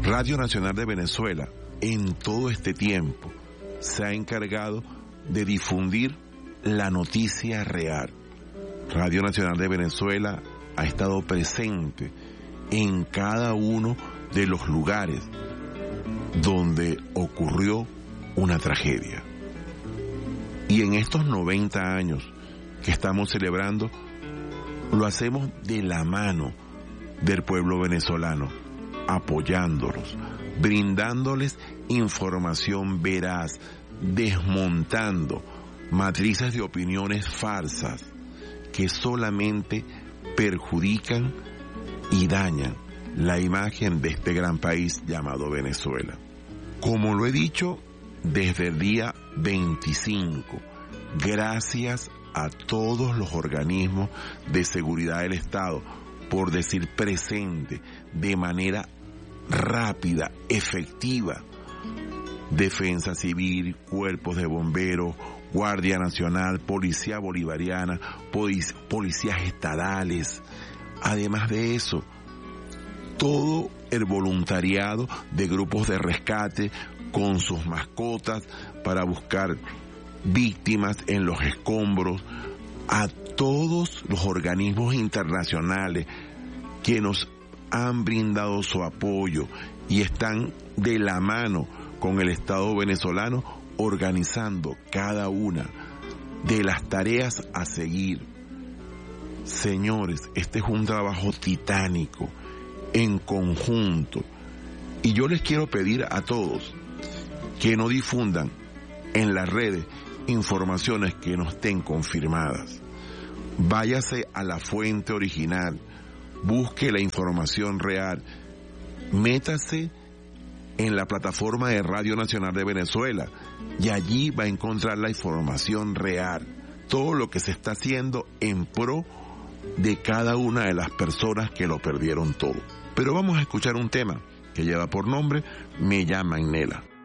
Radio Nacional de Venezuela, en todo este tiempo, se ha encargado de difundir la noticia real. Radio Nacional de Venezuela ha estado presente en cada uno de los lugares donde ocurrió una tragedia. Y en estos 90 años que estamos celebrando, lo hacemos de la mano del pueblo venezolano, apoyándolos, brindándoles información veraz, desmontando matrices de opiniones falsas que solamente perjudican y dañan la imagen de este gran país llamado Venezuela. Como lo he dicho desde el día 25, gracias a todos los organismos de seguridad del Estado por decir presente de manera rápida, efectiva, Defensa Civil, cuerpos de bomberos, Guardia Nacional, Policía Bolivariana, policías estatales. Además de eso, todo el voluntariado de grupos de rescate con sus mascotas para buscar víctimas en los escombros, a todos los organismos internacionales que nos han brindado su apoyo y están de la mano con el Estado venezolano organizando cada una de las tareas a seguir. Señores, este es un trabajo titánico, en conjunto, y yo les quiero pedir a todos que no difundan en las redes informaciones que no estén confirmadas. Váyase a la fuente original, busque la información real, métase en la plataforma de Radio Nacional de Venezuela y allí va a encontrar la información real, todo lo que se está haciendo en pro de cada una de las personas que lo perdieron todo. Pero vamos a escuchar un tema que lleva por nombre Me llaman Nela.